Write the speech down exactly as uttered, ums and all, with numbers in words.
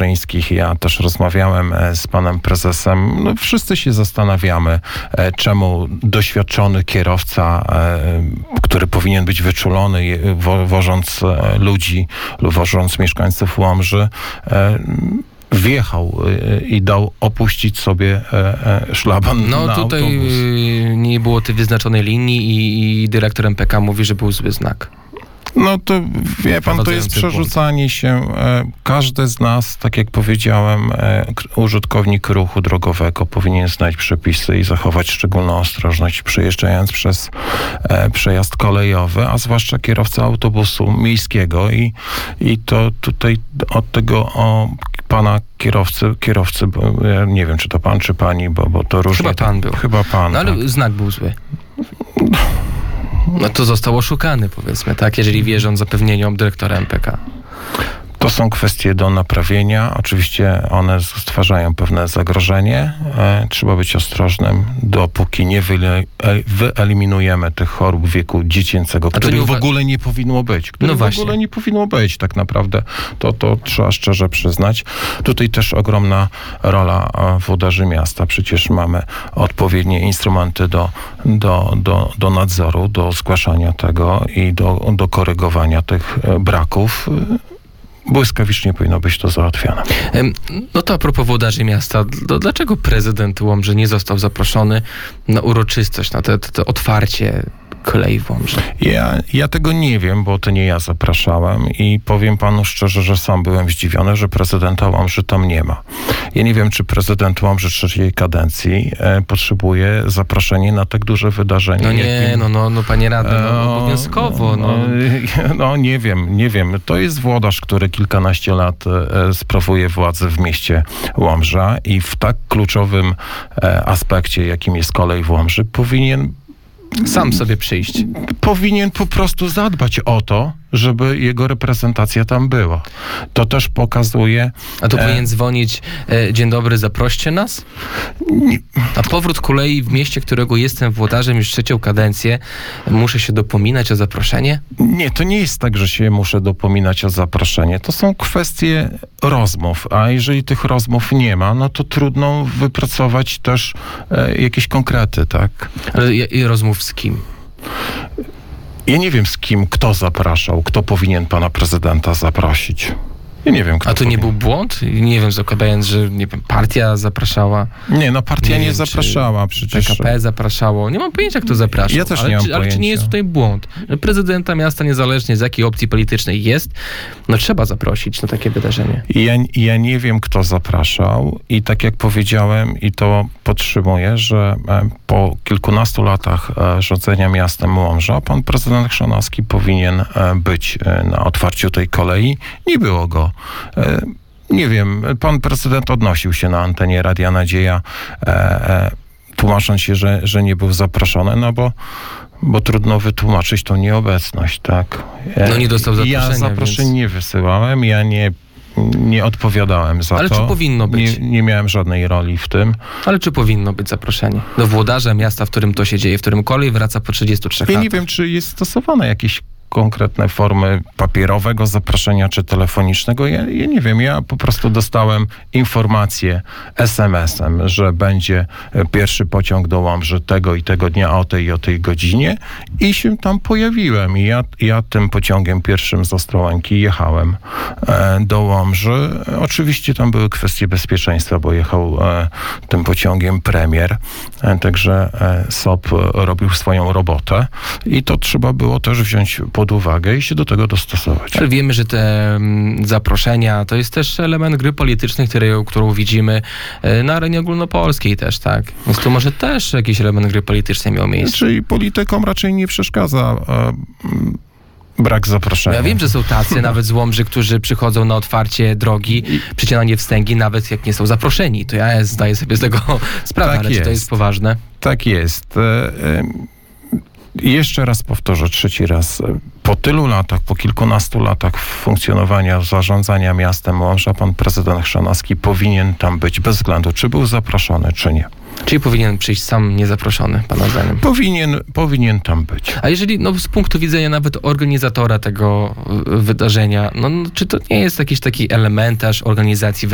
Wierzyńskich. Ja też rozmawiałem z panem prezesem. No, wszyscy się zastanawiamy, czemu doświadczony kierowca, który powinien być wyczulony, wo, wożąc ludzi lub wożąc mieszkańców Łomży, wjechał i dał opuścić sobie szlaban No na tutaj autobus. nie było tej wyznaczonej linii i, i dyrektor M P K mówi, że był zły znak. No to wie pan, to jest Wprowadzający przerzucanie się. E, każdy z nas, tak jak powiedziałem, e, k- użytkownik ruchu drogowego powinien znać przepisy i zachować szczególną ostrożność przejeżdżając przez e, przejazd kolejowy, a zwłaszcza kierowca autobusu miejskiego i, i to tutaj od tego o pana kierowcy, kierowcy, bo ja nie wiem, czy to pan, czy pani, bo, bo to różnie. Chyba pan był. Chyba pan. No ale tak. znak był zły. No to został oszukany, powiedzmy, tak? Jeżeli wierząc zapewnieniom dyrektora M P K. To są kwestie do naprawienia. Oczywiście one stwarzają pewne zagrożenie. E, trzeba być ostrożnym, dopóki nie wyle, e, wyeliminujemy tych chorób wieku dziecięcego, to których nie w uwa- ogóle nie powinno być. Których No w właśnie. ogóle nie powinno być tak naprawdę. To, to trzeba szczerze przyznać. Tutaj też ogromna rola e, włodarzy miasta. Przecież mamy odpowiednie instrumenty do, do, do, do nadzoru, do zgłaszania tego i do, do korygowania tych e, braków. Błyskawicznie powinno być to załatwione. Em, No to a propos włodarzy miasta, to dlaczego prezydent Łomży nie został zaproszony na uroczystość, na to, to, to otwarcie kolei w Łomży? Ja, ja tego nie wiem, bo to nie ja zapraszałem i powiem panu szczerze, że sam byłem zdziwiony, że prezydenta Łomży tam nie ma. Ja nie wiem, czy prezydent Łomży trzeciej kadencji e, potrzebuje zaproszenia na tak duże wydarzenie. No nie, jakim- no, no, no panie radny, no, E, obowiązkowo, no. e, No nie wiem, nie wiem. To jest włodarz, który kilkanaście lat e, sprawuje władzę w mieście Łomża i w tak kluczowym e, aspekcie, jakim jest kolej w Łomży, powinien Sam sobie przyjść. powinien po prostu zadbać o to, żeby jego reprezentacja tam była. To też pokazuje... A to e, powinien dzwonić, e, dzień dobry, zaproście nas? nie, A powrót kolei w mieście, którego jestem włodarzem już trzecią kadencję, muszę się dopominać o zaproszenie? nie, to nie jest tak, że się muszę dopominać o zaproszenie. To są kwestie rozmów, a jeżeli tych rozmów nie ma, no to trudno wypracować też e, jakieś konkrety, tak? Ale i, i rozmów z kim? Ja nie wiem, z kim, kto zapraszał, kto powinien pana prezydenta zaprosić. Ja nie wiem, kto A to nie powinien. był błąd? Nie wiem, zakładając, że nie wiem, partia zapraszała, Nie, no partia Nie nie, wiem, czy zapraszała przecież. P K P zapraszało. Nie mam pojęcia, kto zapraszał. Ja też ale, nie mam czy, ale czy nie pojęcia. jest tutaj błąd? Że prezydenta miasta, niezależnie z jakiej opcji politycznej jest, no trzeba zaprosić na takie wydarzenie. Ja, ja nie wiem, kto zapraszał i tak jak powiedziałem i to podtrzymuję, że e, po kilkunastu latach e, rządzenia miastem Łomża pan prezydent Chrzanowski powinien e, być e, na otwarciu tej kolei. Nie było go. E, nie wiem, pan prezydent odnosił się na antenie Radia Nadzieja, e, e, tłumacząc się, że, że nie był zaproszony, no bo bo trudno wytłumaczyć tą nieobecność, tak? E, No nie dostał zaproszenia, Ja zaproszeń więc- nie wysyłałem, ja nie nie odpowiadałem za Ale to. czy powinno być? Nie, nie miałem żadnej roli w tym. Ale czy powinno być zaproszenie do włodarza miasta, w którym to się dzieje, w którym kolej wraca po trzydziestu trzech Ja latach? nie wiem, czy jest stosowane jakieś konkretne formy papierowego zaproszenia czy telefonicznego. Ja, ja nie wiem, ja po prostu dostałem informację es em esem, że będzie pierwszy pociąg do Łomży tego i tego dnia o tej i o tej godzinie i się tam pojawiłem. I ja, ja tym pociągiem pierwszym z Ostrołęki jechałem e, do Łomży. Oczywiście tam były kwestie bezpieczeństwa, bo jechał e, tym pociągiem premier, e, także e, S O P robił swoją robotę i to trzeba było też wziąć pod uwagę i się do tego dostosować. Ale wiemy, że te mm, zaproszenia to jest też element gry politycznej, której, którą widzimy e, na arenie ogólnopolskiej też, tak? Więc tu może też jakiś element gry politycznej miał miejsce. Czyli politykom raczej nie przeszkadza e, m, brak zaproszenia. Ja wiem, że są tacy nawet z Łomży, którzy przychodzą na otwarcie drogi, przecinanie wstęgi, nawet jak nie są zaproszeni. To ja zdaję sobie z tego sprawę, Tak ale czy to jest. jest poważne? Tak jest. E, e, Jeszcze raz powtórzę, trzeci raz. Po tylu latach, po kilkunastu latach funkcjonowania, zarządzania miastem Łomża, pan prezydent Chrzanowski powinien tam być, bez względu, czy był zaproszony, czy nie. Czyli powinien przyjść sam niezaproszony, pana zdaniem? Powinien, powinien tam być. A jeżeli no, z punktu widzenia nawet organizatora tego y, wydarzenia, no, no czy to nie jest jakiś taki elementarz organizacji